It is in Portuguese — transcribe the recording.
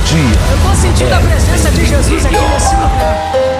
dia. Eu tô sentindo a presença de Jesus aqui nesse lugar.